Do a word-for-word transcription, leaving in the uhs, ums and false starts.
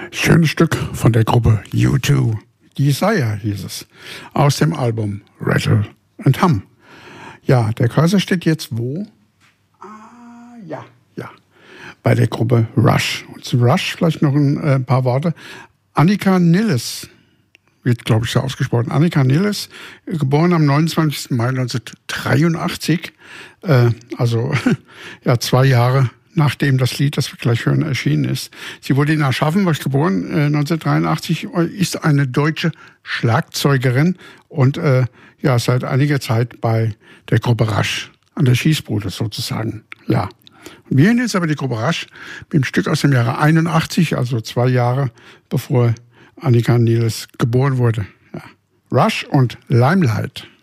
Schönes Stück von der Gruppe U zwei. Desire hieß es. Aus dem Album Rattle and Hum. Ja, der Cursor steht jetzt wo? Ah, ja, ja. Bei der Gruppe Rush. Und zu Rush vielleicht noch ein äh, paar Worte. Annika Nilles wird, glaube ich, so ausgesprochen. Annika Nilles, geboren am neunundzwanzigsten Mai neunzehnhundertdreiundachtzig. Äh, also, ja, zwei Jahre nachdem das Lied, das wir gleich hören, erschienen ist. Sie wurde in Aschaffenburg geboren, äh, neunzehnhundertdreiundachtzig, ist eine deutsche Schlagzeugerin und äh, ja seit einiger Zeit bei der Gruppe Rush, an der Schießbude sozusagen. Ja. Und wir hören jetzt aber die Gruppe Rush mit dem Stück aus dem Jahre einundachtzig, also zwei Jahre bevor Annika Nilles geboren wurde. Ja. Rush und Limelight.